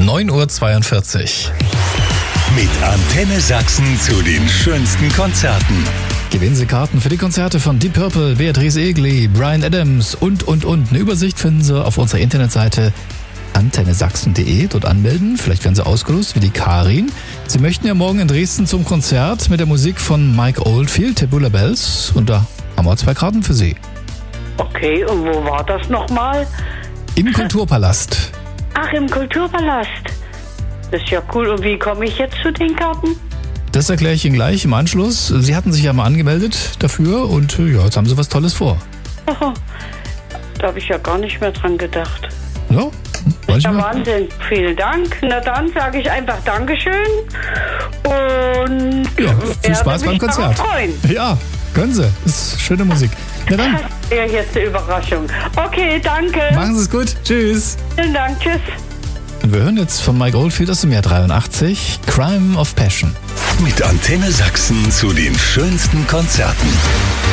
9:42 Uhr. Mit Antenne Sachsen zu den schönsten Konzerten. Gewinnen Sie Karten für die Konzerte von Deep Purple, Beatrice Egli, Bryan Adams und. Eine Übersicht finden Sie auf unserer Internetseite antennesachsen.de. Dort anmelden. Vielleicht werden Sie ausgelost wie die Karin. Sie möchten ja morgen in Dresden zum Konzert mit der Musik von Mike Oldfield, Tabula Bells. Und da haben wir 2 Karten für Sie. Okay, und wo war das nochmal? Im Kulturpalast. Ach, im Kulturpalast. Das ist ja cool. Und wie komme ich jetzt zu den Karten? Das erkläre ich Ihnen gleich im Anschluss. Sie hatten sich ja mal angemeldet dafür und ja, jetzt haben Sie was Tolles vor. Oh, da habe ich ja gar nicht mehr dran gedacht. Ja, ja, Wahnsinn. Vielen Dank. Na dann sage ich einfach Dankeschön und ja, viel Spaß beim Konzert. Ja, können Sie. Das ist schöne Musik. Na dann. Das ist ja jetzt eine Überraschung. Okay, danke. Machen Sie es gut. Tschüss. Vielen Dank. Tschüss. Und wir hören jetzt von Mike Oldfield aus dem Jahr 83, Crime of Passion. Mit Antenne Sachsen zu den schönsten Konzerten.